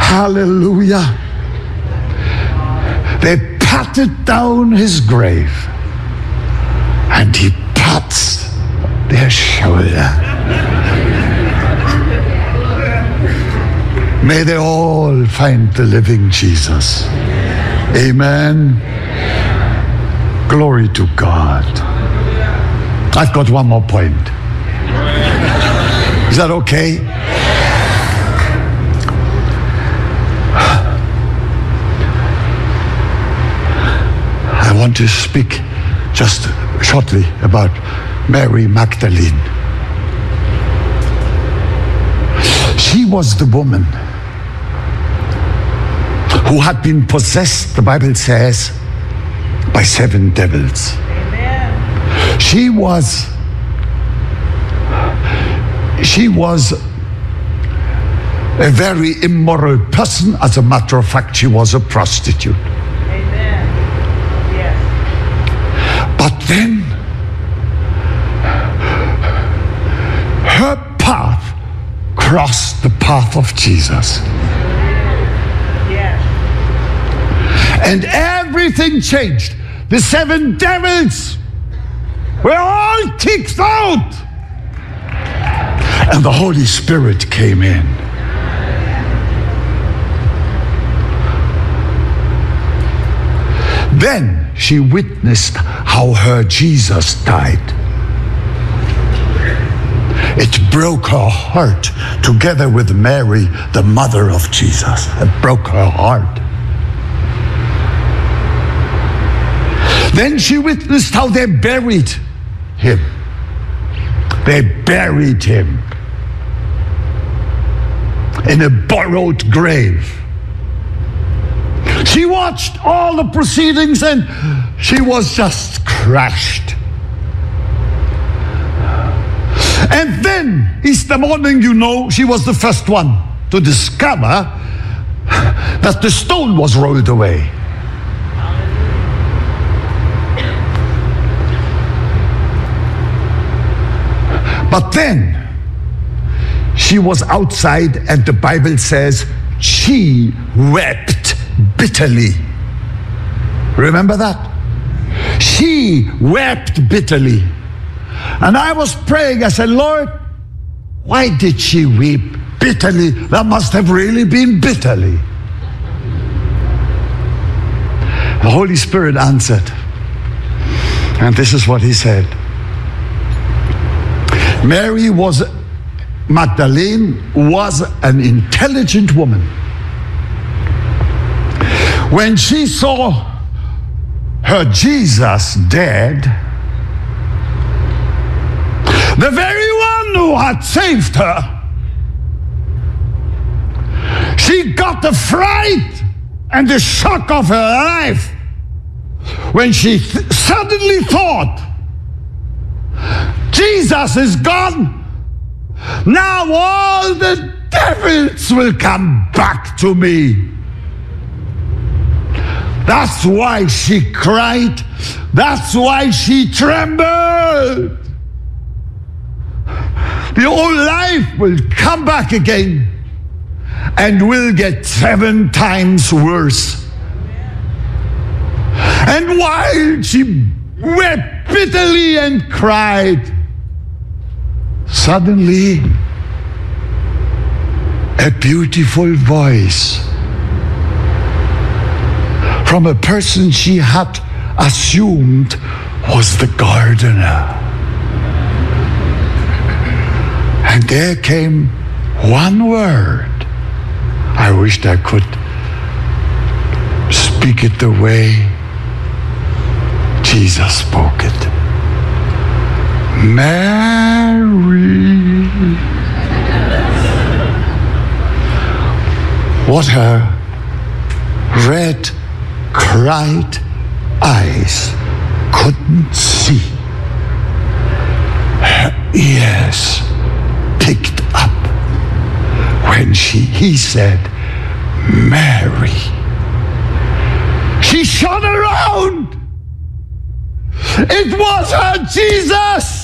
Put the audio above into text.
Hallelujah. They patted down his grave, and he pats their shoulder. May they all find the living Jesus. Amen. Glory to God. I've got one more point. Is that okay? I want to speak just shortly about Mary Magdalene. She was the woman who had been possessed, the Bible says, by 7 devils. Amen. She was a very immoral person. As a matter of fact, she was a prostitute. Amen. Yes. But then her path crossed the path of Jesus. Yes. And everything changed. The 7 devils were all kicked out. And the Holy Spirit came in. Then she witnessed how her Jesus died. It broke her heart, together with Mary, the mother of Jesus. It broke her heart. Then she witnessed how they buried him. They buried him in a borrowed grave. She watched all the proceedings and she was just crushed. And then, Easter morning, she was the first one to discover that the stone was rolled away. But then, she was outside and the Bible says she wept bitterly. Remember that? She wept bitterly. And I was praying, I said, Lord, why did she weep bitterly? That must have really been bitterly. The Holy Spirit answered. And this is what he said. Mary Magdalene was an intelligent woman. When she saw her Jesus dead, the very one who had saved her, she got the fright and the shock of her life when she suddenly thought, Jesus is gone. Now all the devils will come back to me. That's why she cried. That's why she trembled. The old life will come back again and will get 7 times worse. And while she wept bitterly and cried, suddenly a beautiful voice from a person she had assumed was the gardener. And there came one word. I wished I could speak it the way Jesus spoke it. Mary. What her red, cried eyes couldn't see, her ears picked up when he said, Mary. She shone around. It was her Jesus.